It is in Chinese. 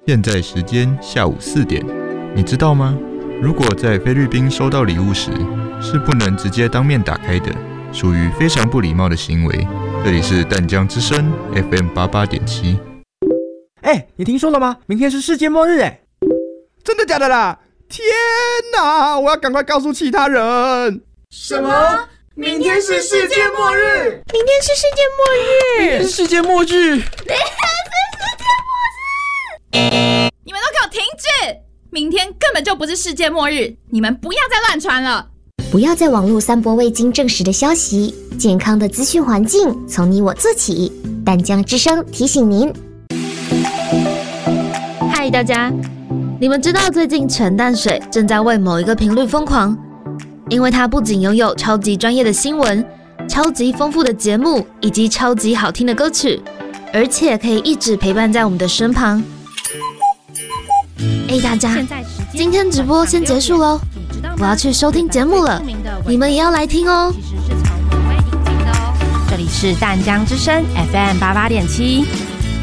现在时间下午4点，你知道吗？如果在菲律宾收到礼物时，是不能直接当面打开的，属于非常不礼貌的行为。这里是淡江之声 FM 88.7。 你听说了吗？明天是世界末日真的假的啦？天哪！我要赶快告诉其他人。 什么？明天是世界末日？ 明天是世界末日？ 明天是世界末日？ 你们都给我停止！明天根本就不是世界末日，你们不要再乱传了。 不要在网络散播未经证实的消息，健康的资讯环境从你我做起。淡江之声提醒您。 嗨，大家，你们知道最近全淡水正在为某一个频率疯狂，因为它不仅拥有超级专业的新闻、超级丰富的节目以及超级好听的歌曲，而且可以一直陪伴在我们的身旁。大家，今天直播先结束咯，我要去收听节目了，你们也要来听哦。 这里是淡江之声 FM 88.7。